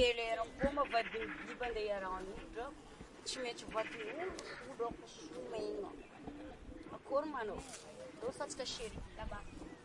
kelera koma vadiny biby andeha iarahan'olo tsy maintsy vadiny olo ako somegna akory manao reo fatsika chéri là-bas